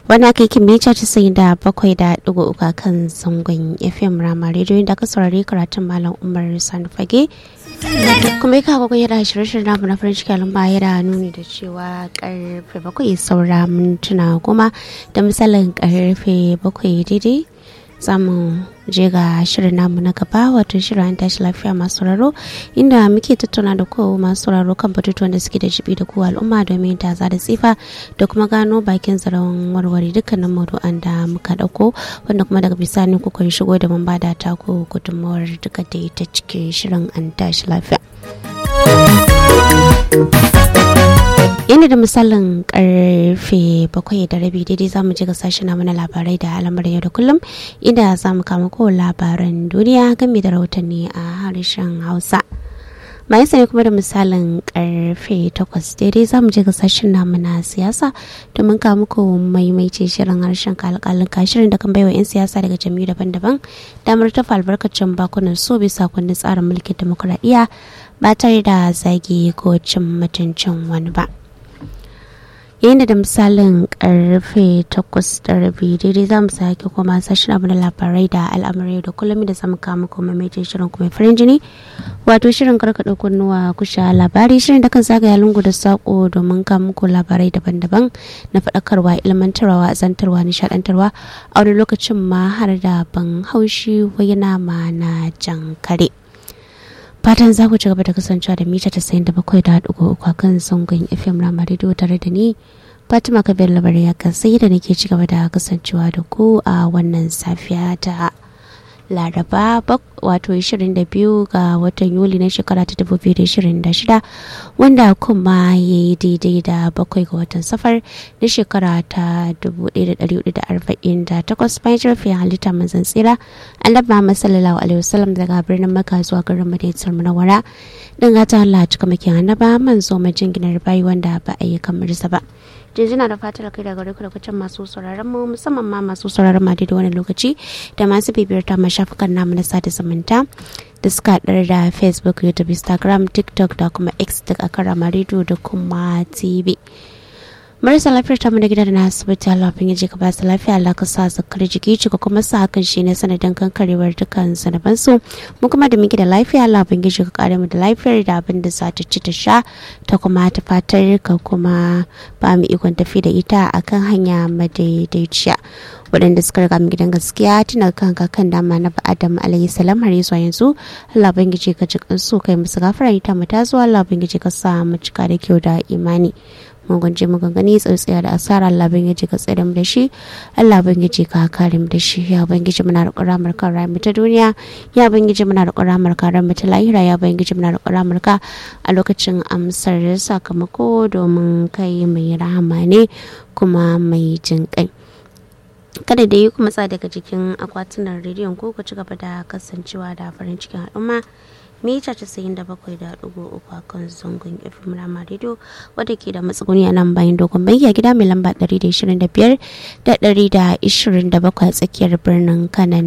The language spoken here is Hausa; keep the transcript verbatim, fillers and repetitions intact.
Wani aka yi mita casa'in da bakwai da ɗigo uku kan zangon F M Rama Radio da aka saurari karatun Malam Umar Sani Fage. Kuma ya kawo yada shirye-shiryen namu na farin ciki al'umma yana nuni da cewa karfe bakwai saura mintuna goma da misalin karfe bakwai daidai. Zamu je ga shirin namu na gaba wato shirin an tashi lafiya masu sauraro inda muke tattauna da kowa masu sauraro kan batutuwan da suke da jibi da kowa al'umma domin ta za da tsifa da kuma gano bakin zaren warware dukkanin maudu'an da muka dauko wanda kuma daga bisani kuka yi shigo da mun bada tako gudunmawar duka da ita cikin shirin an tashi lafiya. Yana da misalin karfe bakwai da rabi daidai za mu je ga sashi na mana labarai da al'amuran yau da kullum inda za mu kama ko labaran duniya game da rahotanni a harshen Hausa. Bayan sani kuma da misalin karfe takwas daidai za mu je ga sashen namu na siyasa domin kawo muku maimaice shirin harshen kalkalin shirin da kan baiwa 'yan siyasa daga jami'u daban-daban damar tafa albarkacin bakunan so bisa kundin tsarin mulkin demokuraɗiyya ba tare da zagi ko cin mutuncin wani ba. Yayin da misalin karfe takwas da rabi daidai za mu sake kuma sashen abu na labarai da al'amurai da kullum da zamu kama kuma mai shirin kuma farin jini wato shirin karkaɗa kunnuwa kusha labari shirin da kan zagaya lungu da sako domin kama muku labarai daban-daban na faɗakarwa ilmantarwa zantarwa nishaɗantarwa a wani lokacin ma har da ban haushi wayana ma na jan kare. Fatan za ku ci gaba da kasancewa da mita tasa'in da bakwai da ɗigo uku kan zangon F M Rama Radio tare da ni Fatima Kabir Labarai ya kasai da nake ci gaba da kasancewa da ku a wannan safiya ta Laraba wato ashirin da biyu ga watan Yuli na shekara ta dubu biyu da ashirin da shida wanda kuma ya yi daidai da bakwai ga watan Safar na shekara ta dubu ɗaya da ɗari hudu da arba'in da takwas bayan jirfin halitta manzan tsira annabi Muhammad sallallahu alaihi wasallam daga birnin Makka zuwa garin Madinatul Munawwara din gata Allah cika makin annaba manzo majin ginar bayi wanda ba a yi kamar sa ba. Jinjina da fatar kai daga rikuda kucin masu sauraron mu musamman ma masu sauraron ma da wani lokaci da masu bibiyar ta mashafukan namu na sada zumunta da suka haɗar da Facebook, YouTube, Instagram, TikTok da kuma X da Karama Radio da kuma T V. Marasa lafiyar ta mu da gida da na asibiti Allah bin yaje ka ba su lafiya Allah ka sa zakar jiki cika kuma sa hakan shi ne sanadin kankarewar dukkan zanaban su mu kuma da muke da lafiya Allah bin yaje ka kare mu da lafiyar da abin da za ta ci ta sha ta kuma ta fatar ka kuma ba mu ikon tafi da ita akan hanya madaidaiciya waɗanda suka riga mu gidan gaskiya tuna kan kakan dama na Adam alayhi salam har zuwa yanzu Allah bin yaje ka jikin su kai musu gafara ita mu ta zuwa Allah bin yaje ka sa mu cika da kyau da imani magance magangani tsautsiya da asara Allah ban yaji ka tsare mu da shi Allah ban yaji ka kare mu da shi ya ban yaji muna roƙon ramar kan rayuwar ta duniya ya ban yaji muna roƙon ramar kan rayuwar ta lahira ya ban yaji muna roƙon ramar ka a lokacin amsar sakamako domin kai mai rahama ne kuma mai jin kai. Kada da yi kuma tsada daga jikin akwatunan rediyon ko ku ci gaba da kasancewa da farin cikin al'umma mita casa'in da bakwai da ɗigo uku a kan zangon F M Rama Radio wadda ke da matsuguni a nan bayan dogon banki a gida mai lamba ɗari da ishirin da biyar da ɗari da ishirin da bakwai a tsakiyar birnin Kanan